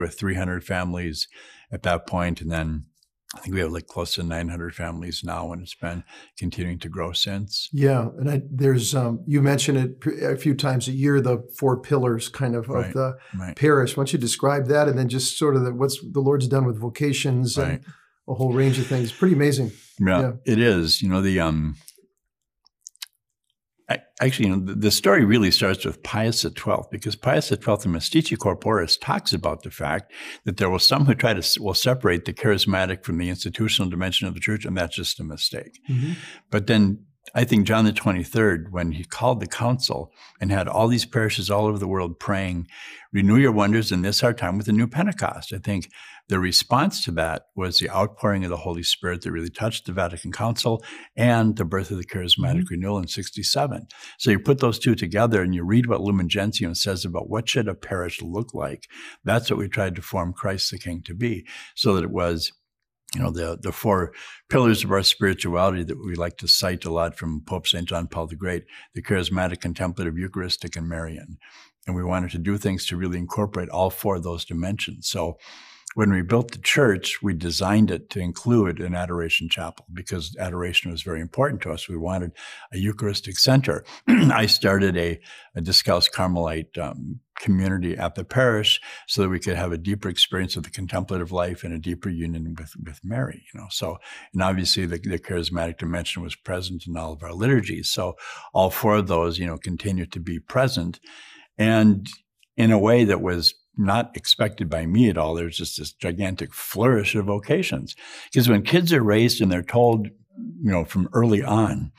with 300 families at that point, and then I think we have like close to 900 families now, and it's been continuing to grow since. Yeah, and there's you mentioned it a few times a year, the 4 pillars kind of the parish. Why don't you describe that, and then just sort of what's the Lord's done with vocations and a whole range of things. Pretty amazing. Yeah, it is. You know, the story really starts with Pius XII, because Pius XII in Mystici Corporis talks about the fact that there were some who will separate the charismatic from the institutional dimension of the church, and that's just a mistake. Mm-hmm. But then I think John the 23rd, when he called the council and had all these parishes all over the world praying, renew your wonders in this our time with the new Pentecost. I think the response to that was the outpouring of the Holy Spirit that really touched the Vatican Council and the birth of the charismatic renewal in 67. So you put those two together and you read what Lumen Gentium says about what should a parish look like. That's what we tried to form Christ the King to be, so that it was, you know, the 4 pillars of our spirituality that we like to cite a lot from Pope St. John Paul the Great: the charismatic, contemplative, Eucharistic, and Marian. And we wanted to do things to really incorporate all 4 of those dimensions. So when we built the church, we designed it to include an adoration chapel, because adoration was very important to us. We wanted a Eucharistic center. I started a Discalced Carmelite community at the parish so that we could have a deeper experience of the contemplative life and a deeper union with Mary. You know, so, and obviously the charismatic dimension was present in all of our liturgies. So all 4 of those, you know, continue to be present, and in a way that was not expected by me at all. There's just this gigantic flourish of vocations. Because when kids are raised and they're told, you know, from early on,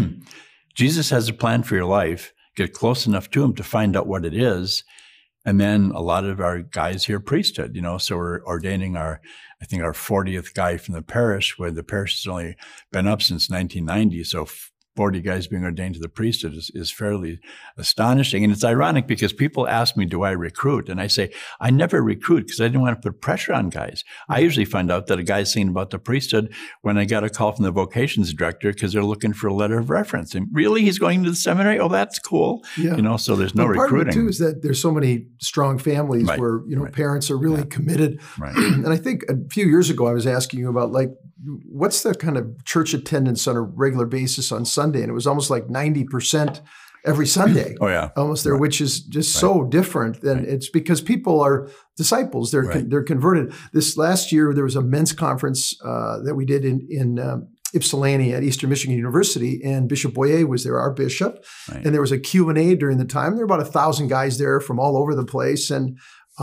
Jesus has a plan for your life, get close enough to him to find out what it is. And then a lot of our guys hear priesthood, you know, so we're ordaining I think our 40th guy from the parish, where the parish has only been up since 1990. So 40 guys being ordained to the priesthood is fairly astonishing. And it's ironic because people ask me, do I recruit? And I say, I never recruit because I didn't want to put pressure on guys. I usually find out that a guy's thinking about the priesthood when I got a call from the vocations director because they're looking for a letter of reference. And really, he's going to the seminary? Oh, that's cool. Yeah. You know, so there's no recruiting. Part of it too is that there's so many strong families where, you know, parents are really committed. Right. And I think a few years ago, I was asking you about, like, what's the kind of church attendance on a regular basis on Sunday? And it was almost like 90% every Sunday. Oh, yeah. Almost there, which is just so different. And it's because people are disciples. They're converted. This last year, there was a men's conference that we did in Ypsilanti at Eastern Michigan University, and Bishop Boyer was there, our bishop. Right. And there was a Q&A during the time. There were about 1,000 guys there from all over the place. And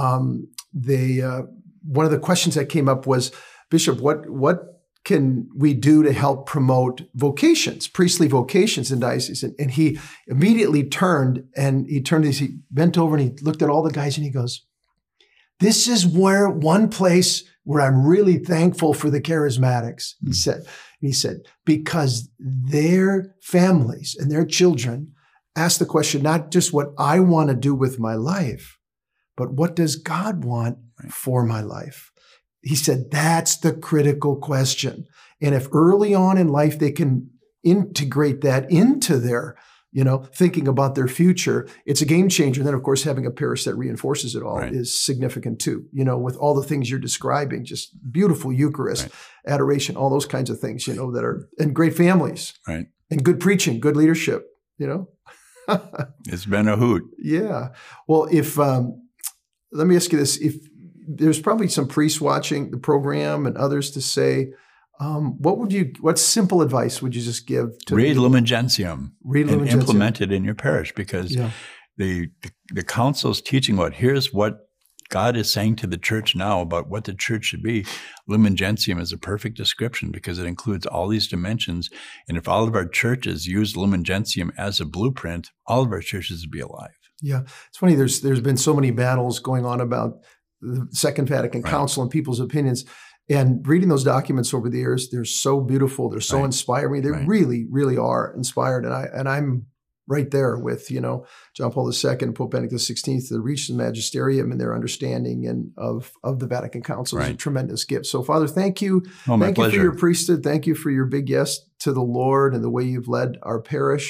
one of the questions that came up was, Bishop, what can we do to help promote vocations, priestly vocations in diocese? And he immediately turned, he bent over and he looked at all the guys and he goes, this is one place where I'm really thankful for the charismatics, he said, because their families and their children ask the question, not just what I want to do with my life, but what does God want for my life? He said, that's the critical question. And if early on in life they can integrate that into their, you know, thinking about their future, it's a game changer. And then, of course, having a parish that reinforces it all is significant too. You know, with all the things you're describing, just beautiful Eucharist, adoration, all those kinds of things, you know, and great families, and good preaching, good leadership, you know. It's been a hoot. Yeah. Well, let me ask you this, if there's probably some priests watching the program and others to say, what simple advice would you just give to read Lumen Gentium and implement it in your parish? Because the council's teaching here's what God is saying to the church now about what the church should be. Lumen Gentium is a perfect description because it includes all these dimensions. And if all of our churches use Lumen Gentium as a blueprint, all of our churches would be alive. Yeah. It's funny. There's been so many battles going on about the Second Vatican Council and people's opinions. And reading those documents over the years, they're so beautiful. They're so inspiring. They really, really are inspired. And I'm right there with, you know, John Paul II, Pope Benedict XVI, the Regis Magisterium and their understanding of the Vatican Council is a tremendous gift. So, Father, thank you. Oh, my pleasure. You for your priesthood. Thank you for your big yes to the Lord and the way you've led our parish.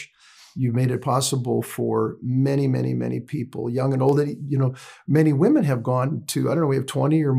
You've made it possible for many, many, many people, young and old. Many women have gone to, I don't know, we have 20 or